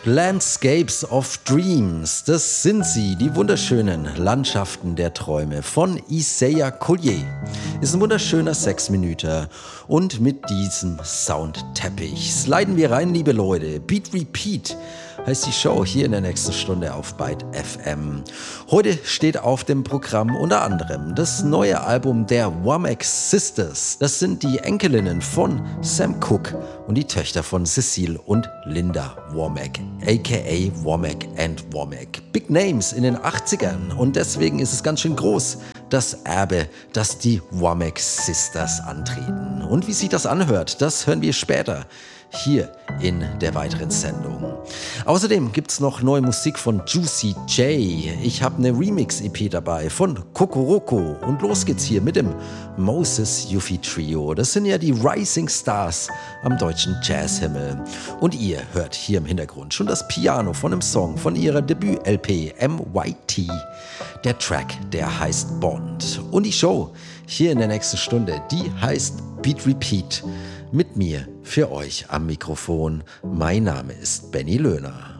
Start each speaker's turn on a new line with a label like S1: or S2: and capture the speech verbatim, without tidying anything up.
S1: Landscapes of Dreams, das sind sie, die wunderschönen Landschaften der Träume von Isaiah Collier. Ist ein wunderschöner Sechsminüter und mit diesem Soundteppich sliden wir rein, liebe Leute. Beat Repeat heißt die Show hier in der nächsten Stunde auf Byte F M. Heute steht auf dem Programm unter anderem das neue Album der Womack Sisters. Das sind die Enkelinnen von Sam Cooke und die Töchter von Cecile und Linda Womack, aka Womack and Womack. Big Names in den achtzigern und deswegen ist es ganz schön groß, das Erbe, das die Womack Sisters antreten. Und wie sich das anhört, das hören wir später hier in der weiteren Sendung. Außerdem gibt's noch neue Musik von Juicy J. Ich habe eine Remix-E P dabei von Kokoroko und los geht's hier mit dem Moses Yuffie Trio. Das sind ja die Rising Stars am deutschen Jazzhimmel. Und ihr hört hier im Hintergrund schon das Piano von einem Song von ihrer Debüt-L P M Y T. Der Track, der heißt Bond. Und die Show hier in der nächsten Stunde, die heißt Beat Repeat. Mit mir für euch am Mikrofon. Mein Name ist Benny Löhner.